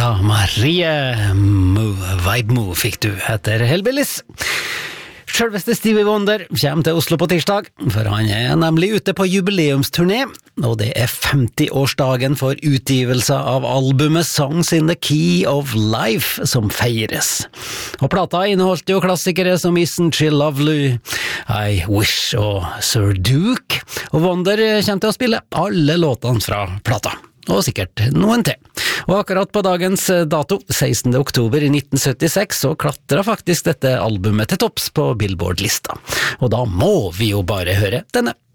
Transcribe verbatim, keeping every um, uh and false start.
Ja, Marie Mo, Vibe Mo fikk du etter Hellbillies. Selveste Stevie Wonder kommer til Oslo på tirsdag, for han er nemlig ute på jubileumsturné, og det er femti-årsdagen for utgivelse av albumet Songs in the Key of Life som feires. Og plata inneholdt jo klassikere som Isn't She Lovely, I Wish og Sir Duke, og Wonder kommer til å spille alle låtene fra plata. Og sikkert noen til. Og akkurat på dagens dato, sekstende oktober i nitten syttiseks, så klatret faktisk dette albumet til topps på Billboard-lista. Og da må vi jo bare høre denne.